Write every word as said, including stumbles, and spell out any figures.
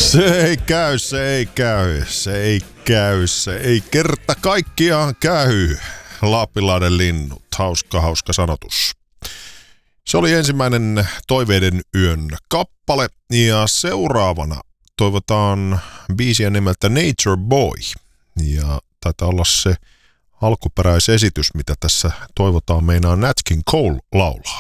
Se ei käy, se ei käy, se ei käy, se ei kerta kaikkiaan käy. Lappilahden linnut, hauska, hauska sanotus. Se oli ensimmäinen Toiveiden yön kappale ja seuraavana toivotaan biisiä nimeltä Nature Boy. Ja taitaa olla se alkuperäisesitys, mitä tässä toivotaan meinaa Nat King Cole laulaa.